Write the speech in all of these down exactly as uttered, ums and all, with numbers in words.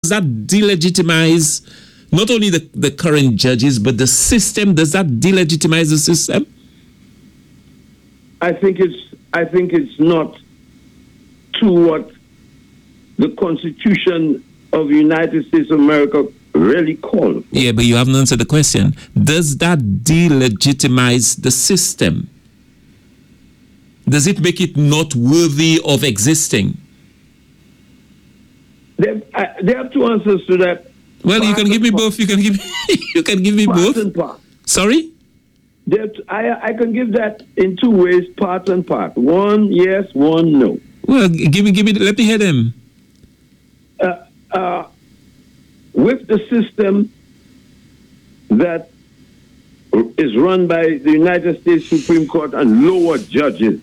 that delegitimize not only the, the current judges, but the system? Does that delegitimize the system? I think it's I think it's not to what the Constitution of the United States of America really calls. Yeah, but you haven't answered the question. Does that delegitimize the system? Does it make it not worthy of existing? They, uh, they have two answers to that. Well, you can give me both. You can give you can give me part both. And part. Sorry? That I I can give that in two ways, part and part. One yes, one no. Well, give me give me. Let me hear them. Uh, uh, with the system that is run by the United States Supreme Court and lower judges,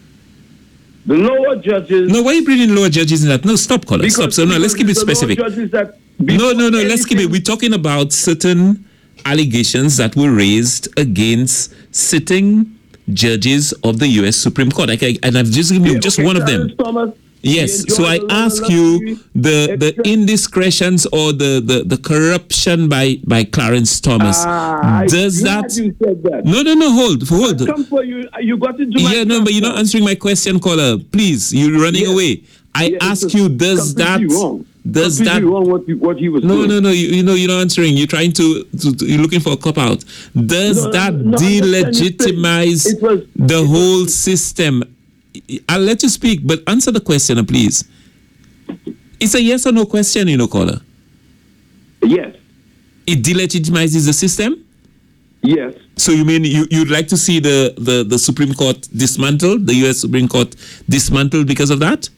the lower judges. No, why are you bringing lower judges in that? No, stop, caller. Stop. So no, let's keep it specific. No, no, no. Let's keep it. We're talking about certain allegations that were raised against sitting judges of the U S Supreme Court. I, and I've just given you yeah, just okay, one of them. Thomas, yes. So I ask you the the indiscretions or the, the, the corruption by, by Clarence Thomas. Ah, Does that, you said that? No, no, no. Hold, hold. I come for you. You got into my Yeah, no, but you're not answering my question, caller. Please, you're running yes. away. I yeah, ask you, does that? Wrong. Does completely that wrong what he, what he was no doing. no no you, you know you're not answering. You're trying to, to, to you're looking for a cop out. Does no, that no, delegitimize it was, the it whole was, system? I'll let you speak, but answer the question, please. It's a yes or no question, you know, caller. Yes. It delegitimizes the system. Yes. So you mean you, you'd like to see the, the, the Supreme Court dismantled, the U S Supreme Court dismantled because of that?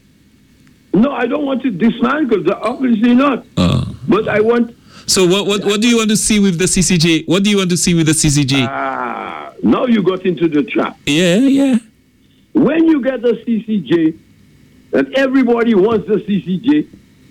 No, I don't want to dismantle. Obviously not. Oh. But I want. So what what what do you want to see with the C C J? What do you want to see with the C C J? Ah, now you got into the trap. Yeah, yeah. When you get the C C J, and everybody wants the C C J,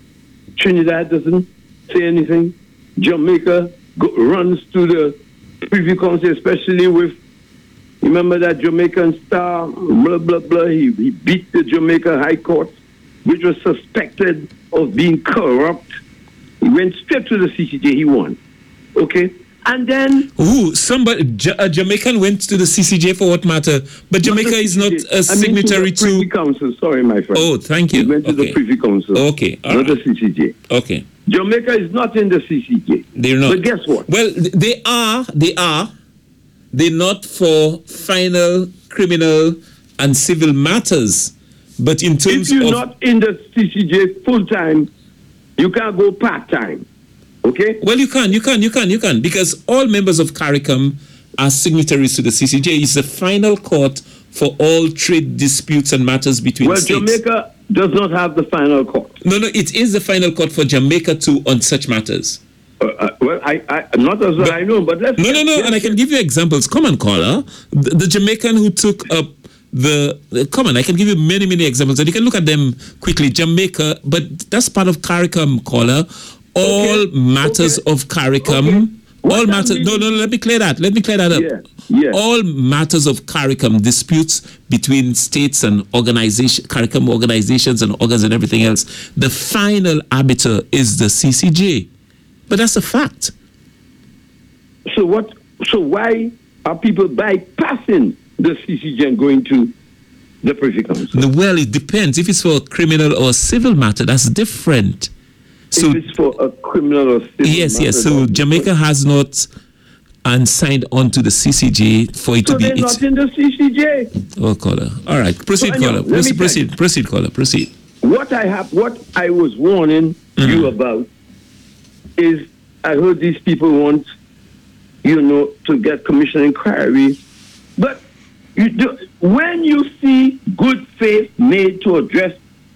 Trinidad doesn't say anything. Jamaica go, runs to the Privy Council, especially with. Remember that Jamaican star, blah blah blah. He, he beat the Jamaica High Court, which was suspected of being corrupt. He went straight to the C C J. He won. Okay? And then... Ooh, somebody, J- a Jamaican went to the C C J for what matter? But Jamaica not is not a signatory I mean to... the Privy Council. Sorry, my friend. Oh, thank you. He went to okay. the Privy Council. Okay. Not right. the C C J. Okay. Jamaica is not in the C C J. They're not. But guess what? Well, they are. They are. They're not for final criminal and civil matters. But in terms if you're of not in the C C J full time, you can't go part time. Okay? Well, you can, you can, you can, you can, because all members of CARICOM are signatories to the C C J. It's the final court for all trade disputes and matters between well, states. Well, Jamaica does not have the final court. No, no, it is the final court for Jamaica too on such matters. Uh, uh, well, I, I, not as but, I know, but let's... No, no, no, and I can give you examples. Come on, caller. The, the Jamaican who took up the, the... Come on, I can give you many, many examples, and you can look at them quickly. Jamaica, but that's part of CARICOM, caller. All okay. matters okay. of CARICOM... Okay. All matters... No, no, no, let me clear that. Let me clear that up. Yeah. Yeah. All matters of CARICOM, disputes between states and organization, CARICOM organizations and organs and everything else, the final arbiter is the C C J. But that's a fact. So what? So why are people bypassing the C C J and going to the Privy Council? Well, it depends. If it's for a criminal or a civil matter, that's different. So, if it's for a criminal or civil yes, matter... Yes, yes. So Jamaica has not and signed on to the C C J for it so to be... So they're not in the C C J. Oh, caller. All right. Proceed, so, caller. Proceed, proceed, proceed, caller. Proceed. What I have, what I was warning mm-hmm. you about is I heard these people want, you know, to get commission inquiry. But you do, when you see good faith made to address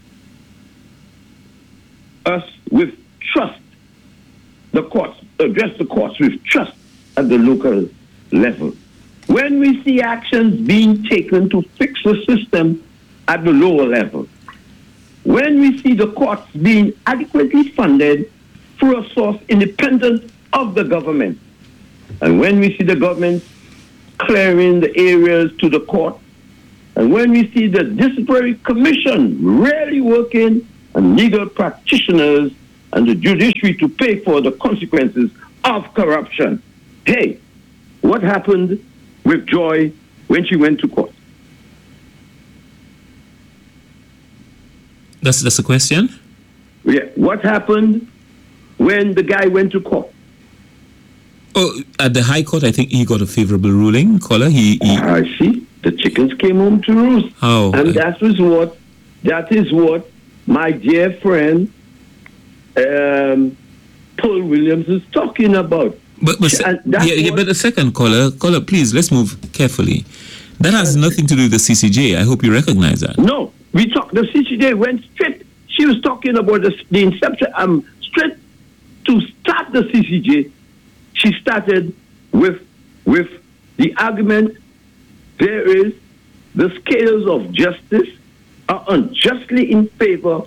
us with trust, the courts, address the courts with trust at the local level. When we see actions being taken to fix the system at the lower level, when we see the courts being adequately funded through a source independent of the government, and when we see the government clearing the areas to the court, and when we see the disciplinary commission really working and legal practitioners and the judiciary to pay for the consequences of corruption. Hey, what happened with Joy when she went to court? That's that's a question? Yeah. What happened when the guy went to court? Oh, at the High Court, I think he got a favorable ruling, caller. He, he I see. The chickens came home to roost. How? And that is what that is what my dear friend um, Paul Williams is talking about. But, but, se- yeah, yeah, but a second, caller, caller, please, let's move carefully. That has nothing to do with the C C J. I hope you recognize that. No, we talk. The C C J went straight. She was talking about the, the inception. Um, straight to start the C C J. She started with with the argument there is the scales of justice are unjustly in favor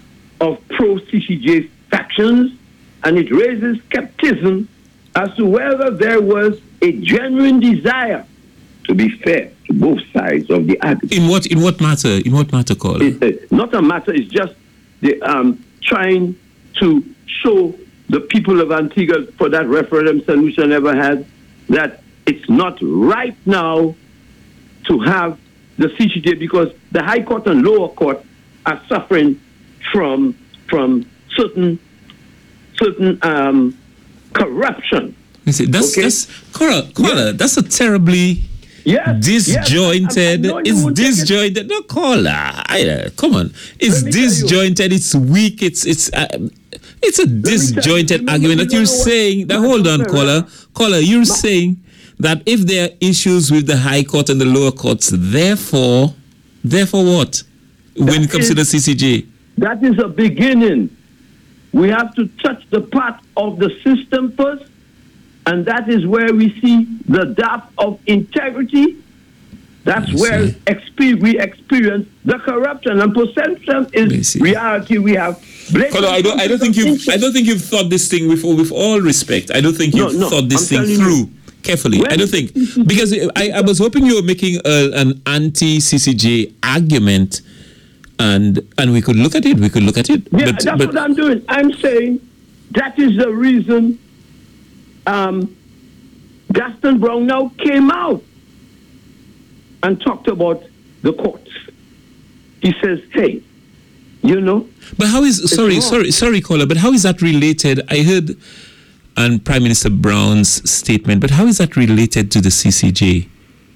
of pro-C C J factions, and it raises skepticism as to whether there was a genuine desire to be fair to both sides of the argument. In what in what matter? In what matter, caller? It's uh, not a matter. It's just the um, trying to show the people of Antigua, for that referendum solution ever had, that it's not right now to have the C C J because the High Court and lower court are suffering from from certain certain um, corruption. You see, that's Okay? that's caller, caller, Yeah. that's a terribly Yes, disjointed. yes, I- I know you It's won't take it. disjointed. No, caller. I, uh, come on. It's Let me tell you. disjointed. It's weak. It's it's uh, it's a tell you, disjointed remember, argument you that you're know what- saying. That Ma- hold on, Ma- caller, caller. You're saying that if there are issues with the High Court and the lower courts, therefore, therefore what? When it comes to the is- C C J, That is a beginning. We have to touch the part of the system first, and that is where we see the depth of integrity. That's I where see. expe- we experience the corruption, and perception I is see. reality. We have. blatant caller. I don't. I don't think conflicts you've. of I don't think you've thought this thing with, with all respect. I don't think No, you've no, thought this I'm thing telling you. through carefully. When- I don't think because I, I was hoping you were making a, an anti-C C J argument, and and we could look at it. We could look at it. Yeah, but, that's but, what I'm doing. I'm saying that is the reason um, Gaston Brown now came out and talked about the courts. He says, hey, you know, but how is sorry wrong. sorry sorry caller? But how is that related? I heard and Prime Minister Brown's statement, but how is that related to the C C J?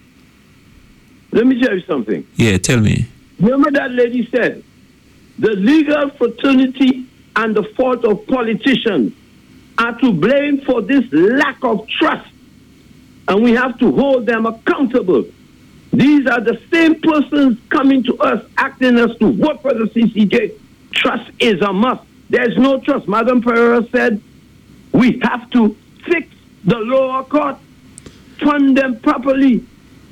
let me tell you something. Yeah, tell me. Remember that lady said, the legal fraternity and the fault of politicians are to blame for this lack of trust, and we have to hold them accountable. These are the same persons coming to us asking us to vote for the C C J. Trust is a must. There's no trust. Madam Pereira said we have to fix the lower court, fund them properly.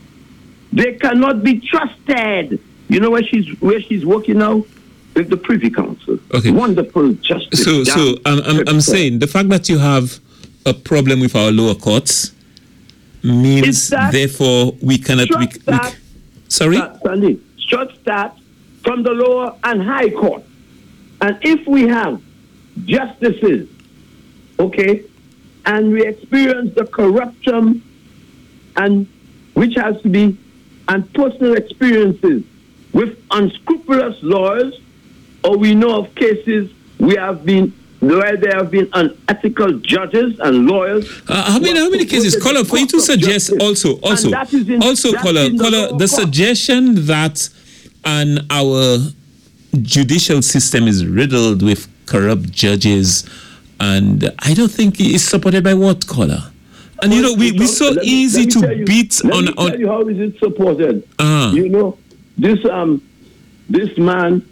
They cannot be trusted. You know where she's where she's working now? With the Privy Council. Okay. Wonderful justice. So so down I'm I'm, I'm to- saying the fact that you have a problem with our lower courts means It's that- therefore we cannot we, Trust we, that- sorry Uh, Sandy, should start from the lower and high court. And if we have justices, okay, and we experience the corruption and which has to be and personal experiences with unscrupulous lawyers, or we know of cases we have been where there have been unethical judges and lawyers. Uh, how many how many cases? Caller, for you to suggest also also And that is in- also that's caller in the caller lower the court. suggestion that and our judicial system is riddled with corrupt judges, and I don't think it's supported by what, caller? And you know we we so Let me- easy let me to tell you- beat let on me on. tell you how is it supported. Uh, You know, this um, this man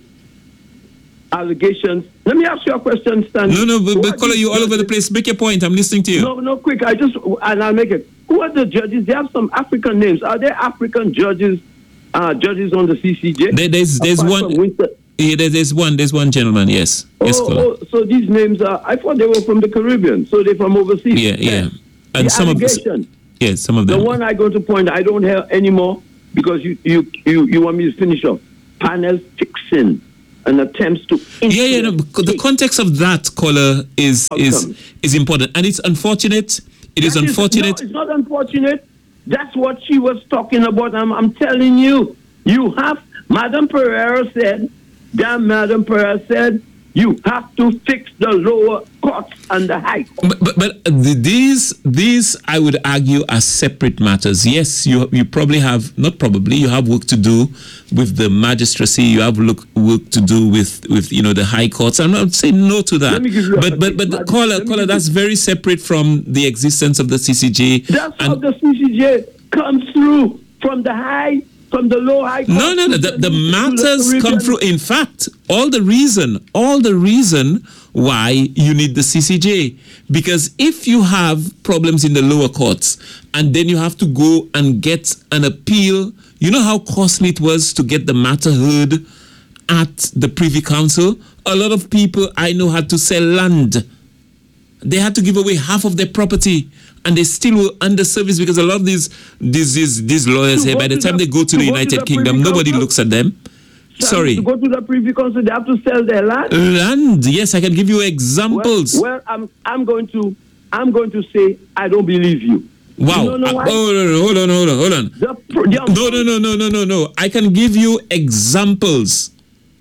allegations. Let me ask you a question, Stan. no no but, Who but are caller, these you all over the judges? place. Make your point. I'm listening to you. No, no, quick. I just and I'll make it. Who are the judges? They have some African names. Are there African judges? Uh, judges on the C C J. There, there's there's Apart one. from Winston- Yeah, there, there's one. There's one gentleman. Yes. Yes, caller. Oh, oh, so these names are. I thought they were from the Caribbean. So they're from overseas. Yeah, yeah. And The some of allegation. yeah, some of The them. one I go to point, I don't have anymore because you you you, you want me to finish off. Panel fixing. and attempts to yeah, yeah. No, the context of that, caller, is is is important, and it's unfortunate. It is that unfortunate. Is, no, it's not unfortunate. That's what she was talking about. I'm, I'm telling you. You have, Madam Pereira said, that Madam Pereira said, you have to fix the lower courts and the high courts. But, but, but the, these, these, I would argue, are separate matters. Yes, you you probably have, not probably, you have work to do with the magistracy. You have look, work to do with, with you know, the high courts. I'm not saying no to that. But but but the caller, caller, that's very separate from the existence of the C C J. That's how the C C J comes through from the high. From the low high court. No, no, no. The, the matters come through. In fact, all the reason, all the reason why you need the C C J. Because if you have problems in the lower courts and then you have to go and get an appeal, you know how costly it was to get the matter heard at the Privy Council? A lot of people I know had to sell land. They had to give away half of their property. And they still were under service because a lot of these these these, these lawyers here, by the time they go to the United Kingdom, nobody looks at them. Sorry. To go to the Privy Council, they have to sell their land. Land, yes, I can give you examples. Well, well I'm I'm going to I'm going to say I don't believe you. Wow. You know uh, oh, hold on, hold on, hold on. The, the, no, no, no, no, no, no, no. I can give you examples.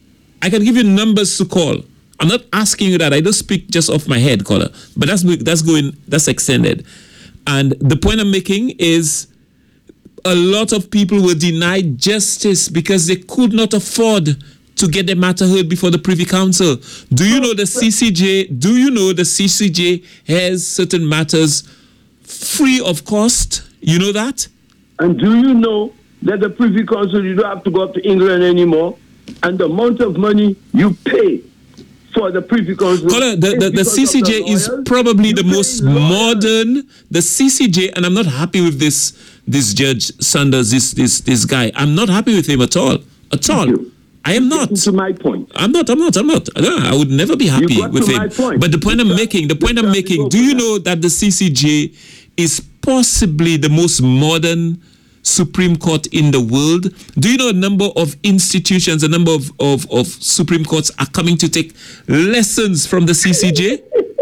I can give you numbers to call. I'm not asking you that. I don't speak just off my head, caller. But that's that's going that's extended. And the point I'm making is a lot of people were denied justice because they could not afford to get their matter heard before the Privy Council. Do you know the C C J? Do you know the C C J has certain matters free of cost? You know that? And do you know that the Privy Council, you don't have to go up to England anymore? And the amount of money you pay for the Privy Council. Caller, the, the, the C C J the is probably the most modern. The C C J, and I'm not happy with this this Judge Sanders, this this this guy. I'm not happy with him at all. At all. I am not. To my point. I'm not. I'm not. I'm not. I would never be happy with him. But the point I'm making, the point I'm making, do you know that the C C J is possibly the most modern Supreme Court in the world? Do you know a number of institutions, a number of, of, of Supreme Courts are coming to take lessons from the C C J?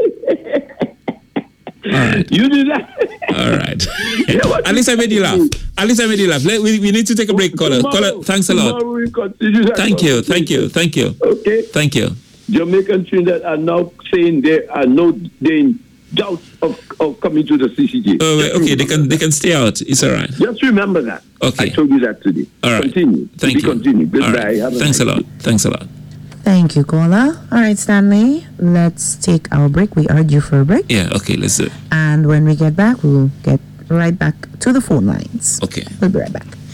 All right. You do that. All right. At least I made you laugh. At least I made you laugh. Let, we, we need to take a break, caller. Caller, thanks a lot. Thank you. Thank you. Thank you. Okay. Thank you. Jamaican Trinidad are now saying there are no they doubt of, of coming to the C C J. Oh, okay, they can they can stay out. It's all right. Just remember that. Okay. I told you that today. All right. Continue. Thank you. Continue. Goodbye. Right. Have a Thanks nice a lot. day. Thanks a lot. Thank you, caller. All right, Stanley, let's take our break. We are due for a break. Yeah, okay, let's do it. And when we get back, we'll get right back to the phone lines. Okay. We'll be right back.